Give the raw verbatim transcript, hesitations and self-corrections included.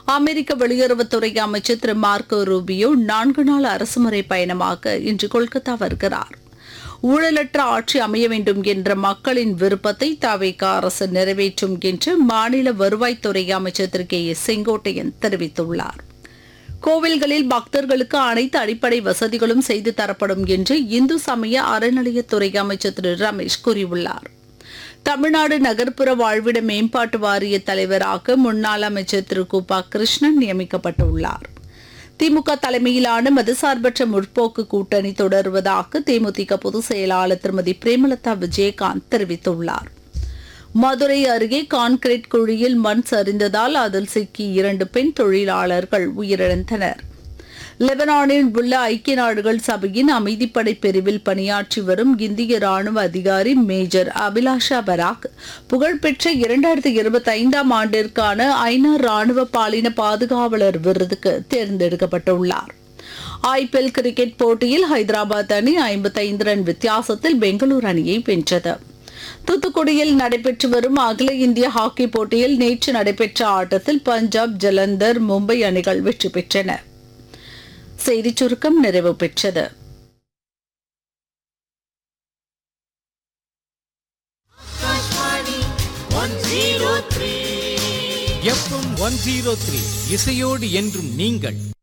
அமெரிக்க வெளியுறவுத்துறை அமைச்சர் திரு Marco Rubio நான்கு நாள் அரசுமுறை பயணமாக இன்று கொல்கத்தா வருகிறார். ஊழலற்ற ஆட்சி அமைய வேண்டும் என்ற மக்களின் விருப்பத்தை தவிக அரசு நிறைவேற்றும் என்று மாநில வருவாய்த்துறை அமைச்சர் திரு கே ஏ செங்கோட்டையன் தெரிவித்துள்ளார். கோவில்களில் பக்தர்களுக்கு அனைத்து அடிப்படை வசதிகளும் செய்து தரப்படும் என்று இந்து சமய அறநிலையத்துறை அமைச்சர் திரு ரமேஷ் கூறியுள்ளார். தமிழ்நாடு நகர்ப்புற வாழ்விட மேம்பாட்டு வாரிய தலைவராக முன்னாள் அமைச்சர் திரு குபா கிருஷ்ணன் நியமிக்கப்பட்டுள்ளார். திமுக தலைமையிலான மதசார்பற்ற முற்போக்கு கூட்டணி தொடருவதாக தேமுதிக பொதுச் செயலாளர் திருமதி பிரேமலதா விஜயகாந்த் தெரிவித்துள்ளார். மதுரை அருகே கான்கிரீட் குழியில் மண் சரிந்ததால் அதில் சிக்கி இரண்டு பெண் தொழிலாளர்கள் உயிரிழந்தனர். லெபனானில் உள்ள ஐக்கிய நாடுகள் சபையின் அமைதிப்படை பிரிவில் பணியாற்றி வரும் இந்திய ராணுவ அதிகாரி மேஜர் அபிலாஷா பராக் புகழ்பெற்ற இரண்டாயிரத்தி இருபத்தி ஐந்தாம் ஆண்டிற்கான ஐநா ராணுவ பாலின பாதுகாவலர் விருதுக்கு தேர்ந்தெடுக்கப்பட்டுள்ளார். ஐபிஎல் கிரிக்கெட் போட்டியில் ஹைதராபாத் அணி ஐம்பத்தி ஐந்து ரன் வித்தியாசத்தில் பெங்களூரு அணியை வென்றது. தூத்துக்குடியில் நடைபெற்று வரும் அகில இந்திய ஹாக்கி போட்டியில் நேற்று நடைபெற்ற ஆட்டத்தில் பஞ்சாப், ஜலந்தர், மும்பை அணிகள் வெற்றி பெற்றன. செய்திச் சுருக்கம் நிறைவு பெற்றது. எஃப்எம் ஒன் ஜீரோ த்ரீ இசையோடு என்றும் நீங்கள்